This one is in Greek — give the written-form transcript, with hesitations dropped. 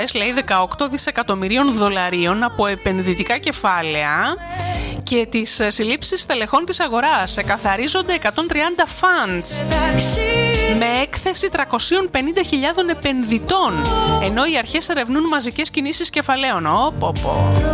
λέει 18 δισεκατομμυρίων δολαρίων από επενδυτικά κεφάλαια και τις συλλήψεις στελεχών της αγοράς. Εκαθαρίζονται 130 funds με έκθεση 350.000 επενδυτών, ενώ οι αρχές ερευνούν μαζικές κινήσεις κεφαλαίων.